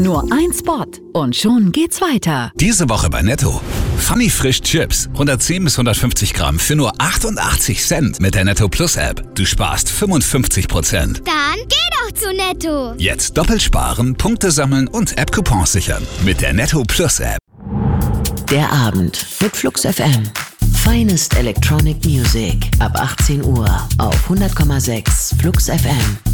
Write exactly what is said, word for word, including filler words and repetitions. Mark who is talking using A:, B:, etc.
A: Nur ein Spot und schon geht's weiter.
B: Diese Woche bei Netto. Funny Frisch Chips. hundertzehn bis hundertfünfzig Gramm für nur achtundachtzig Cent mit der Netto Plus App. Du sparst fünfundfünfzig Prozent.
C: Dann geh doch zu Netto.
B: Jetzt doppelt sparen, Punkte sammeln und App-Coupons sichern. Mit der Netto Plus App.
D: Der Abend mit Flux F M. Finest Electronic Music ab achtzehn Uhr auf hundert Komma sechs Flux F M.